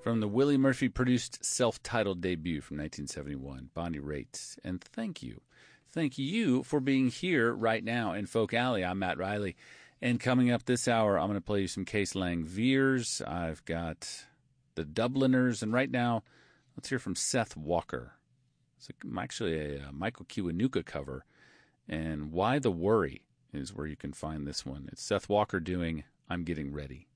from the Willie Murphy-produced self-titled debut from 1971, Bonnie Raitt. And thank you. Thank you for being here right now in Folk Alley. I'm Matt Riley. And coming up this hour, I'm going to play you some Case Lang Veers. I've got the Dubliners. And right now, let's hear from Seth Walker. It's actually a Michael Kiwanuka cover. And Why the Worry is where you can find this one. It's Seth Walker doing I'm Getting Ready.